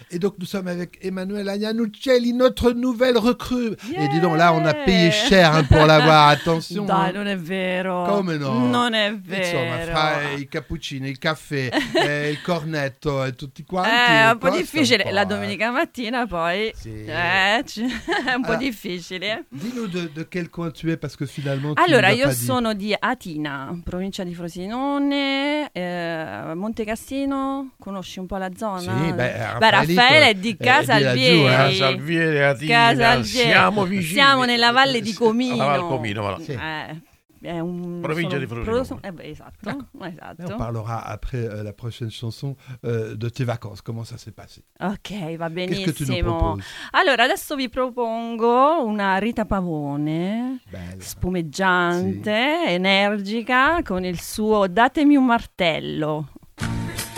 Et donc, nous sommes avec Emanuela Iannuccelli, notre nouvelle recrue. Yeah. Et dis donc, là, on a payé cher pour l'avoir. Attention. Dai, non è vero. Come no? Non è vero. Insomma, fra i cappuccini, il caffè, il cornetto e tutti quanti. È un po' costa difficile. un po', La domenica mattina poi Sì. è un po' Allora, difficile. Dis-nous de quel coin tu es, parce que finalement, tu Allora, nous as io pas dit. sono di Atina, provincia di Frosinone, Monte Cassino, conosci un po' la zona? Sì, Raffaele è di Casalvieri. Salviere, Atina, Casalvieri. siamo vicini. Siamo nella Valle di Comino. Alla Val Comino, voilà. Sì. È un Provincia di Frosinone. Esatto. Mais on parlera après la prochaine chanson de tes vacances. Comment ça s'est passé? Ok, va Qu'est-ce que tu nous benissimo. proposes? Allora, adesso vi propongo una Rita Pavone, Bella. spumeggiante, energica, con il suo Datemi un martello.